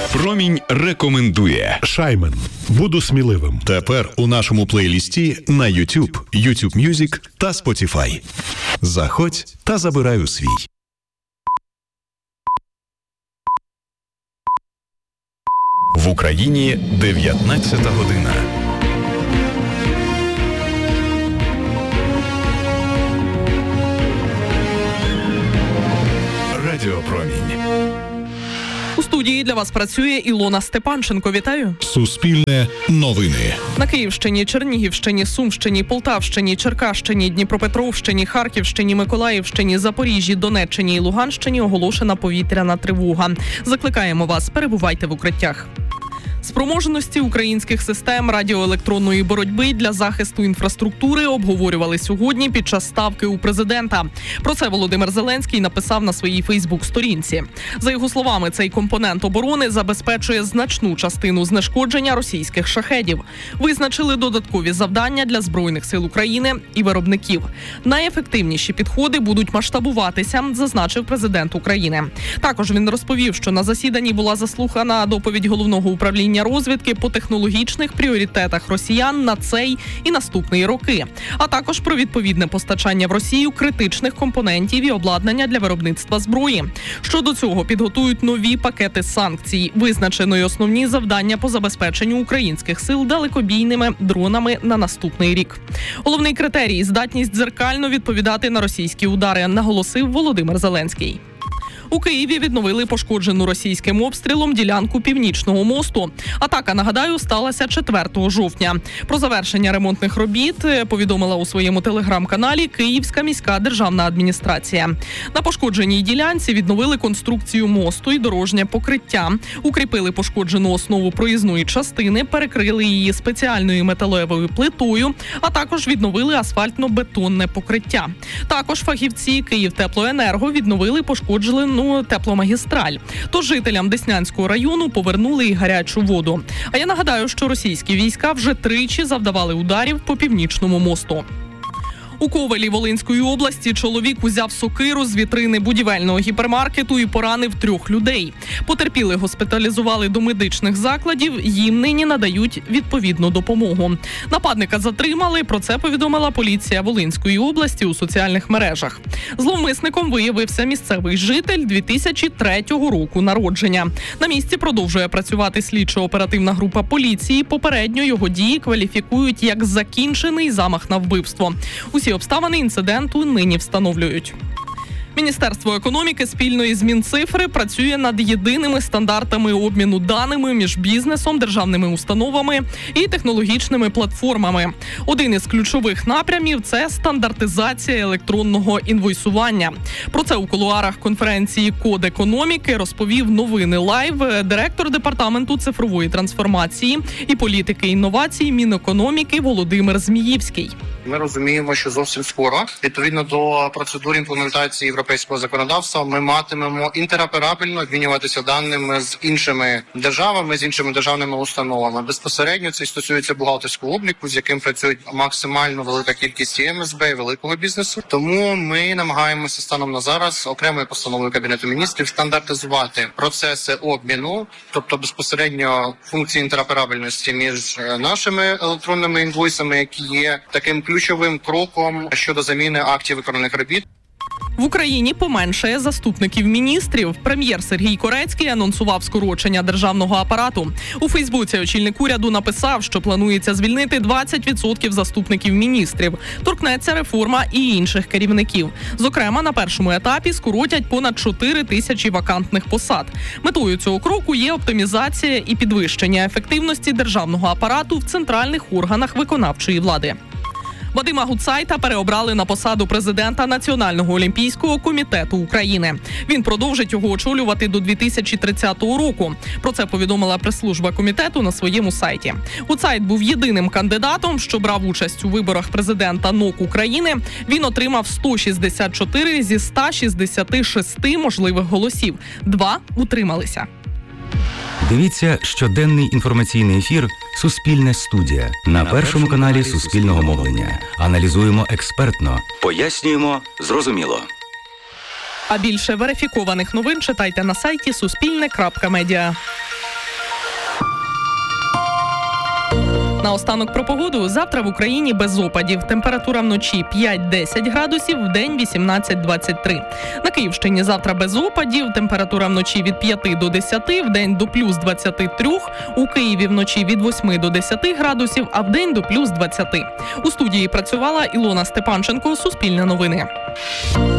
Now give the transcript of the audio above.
Промінь рекомендує. Шаймен. Буду сміливим. Тепер у нашому плейлісті на YouTube, YouTube Music та Spotify. Заходь та забирай у свій. В Україні 19 година. Радіопромінь. У студії для вас працює Ілона Степанченко. Вітаю. Суспільне новини. На Київщині, Чернігівщині, Сумщині, Полтавщині, Черкащині, Дніпропетровщині, Харківщині, Миколаївщині, Запоріжжі, Донеччині і Луганщині оголошена повітряна тривога. Закликаємо вас, перебувайте в укриттях. Спроможності українських систем радіоелектронної боротьби для захисту інфраструктури обговорювали сьогодні під час ставки у президента. Про це Володимир Зеленський написав на своїй Фейсбук-сторінці. За його словами, цей компонент оборони забезпечує значну частину знешкодження російських шахедів. Визначили додаткові завдання для Збройних сил України і виробників. Найефективніші підходи будуть масштабуватися, зазначив президент України. Також він розповів, що на засіданні була заслухана доповідь головного управління розвідки по технологічних пріоритетах росіян на цей і наступний роки, а також про відповідне постачання в Росію критичних компонентів і обладнання для виробництва зброї. Щодо цього підготують нові пакети санкцій. Визначено й основні завдання по забезпеченню українських сил далекобійними дронами на наступний рік. Головний критерій – здатність дзеркально відповідати на російські удари, наголосив Володимир Зеленський. У Києві відновили пошкоджену російським обстрілом ділянку Північного мосту. Атака, нагадаю, сталася 4 жовтня. Про завершення ремонтних робіт повідомила у своєму телеграм-каналі Київська міська державна адміністрація. На пошкодженій ділянці відновили конструкцію мосту і дорожнє покриття, укріпили пошкоджену основу проїзної частини, перекрили її спеціальною металевою плитою, а також відновили асфальтно-бетонне покриття. Також фахівці «Київтеплоенерго» відновили пошкоджену тепломагістраль. Тож жителям Деснянського району повернули і гарячу воду. А я нагадаю, що російські війська вже тричі завдавали ударів по Північному мосту. У Ковелі Волинської області чоловік узяв сокиру з вітрини будівельного гіпермаркету і поранив 3 людей. Потерпілих госпіталізували до медичних закладів, їм нині надають відповідну допомогу. Нападника затримали, про це повідомила поліція Волинської області у соціальних мережах. Зловмисником виявився місцевий житель 2003 року народження. На місці продовжує працювати слідчо-оперативна група поліції. Попередньо його дії кваліфікують як закінчений замах на вбивство. Усі обставини інциденту нині встановлюють. Міністерство економіки спільно із Мінцифри працює над єдиними стандартами обміну даними між бізнесом, державними установами і технологічними платформами. Один із ключових напрямів – це стандартизація електронного інвойсування. Про це у кулуарах конференції «Код економіки» розповів Новини Лайв директор Департаменту цифрової трансформації і політики інновацій Мінекономіки Володимир Зміївський. Ми розуміємо, що зовсім скоро, відповідно до процедур імплементації європейського законодавства, ми матимемо інтероперабельно обмінюватися даними з іншими державами, з іншими державними установами. Безпосередньо це стосується бухгалтерського обліку, з яким працюють максимально велика кількість МСБ і великого бізнесу. Тому ми намагаємося станом на зараз окремою постановою Кабінету міністрів стандартизувати процеси обміну, тобто безпосередньо функції інтероперабельності між нашими електронними інвойсами, які є таким ключовим кроком щодо заміни актів виконаних робіт. В Україні поменшає заступників міністрів. Прем'єр Сергій Корецький анонсував скорочення державного апарату. У Фейсбуці очільник уряду написав, що планується звільнити 20% заступників міністрів. Торкнеться реформа і інших керівників. Зокрема, на першому етапі скоротять понад 4 тисячі вакантних посад. Метою цього кроку є оптимізація і підвищення ефективності державного апарату в центральних органах виконавчої влади. Вадима Гутцайта переобрали на посаду президента Національного олімпійського комітету України. Він продовжить його очолювати до 2030 року. Про це повідомила прес-служба комітету на своєму сайті. Гутцайт був єдиним кандидатом, що брав участь у виборах президента НОК України. Він отримав 164 зі 166 можливих голосів. 2 утрималися. Дивіться щоденний інформаційний ефір «Суспільне студія» на Першому каналі Суспільного мовлення. Аналізуємо експертно, пояснюємо зрозуміло. А більше верифікованих новин читайте на сайті suspilne.media. Наостанок про погоду. Завтра в Україні без опадів. Температура вночі 5-10 градусів, вдень 18-23. На Київщині завтра без опадів. Температура вночі від 5 до 10, вдень до плюс 23. У Києві вночі від 8 до 10 градусів, а вдень до плюс 20. У студії працювала Ілона Степанченко, Суспільне новини.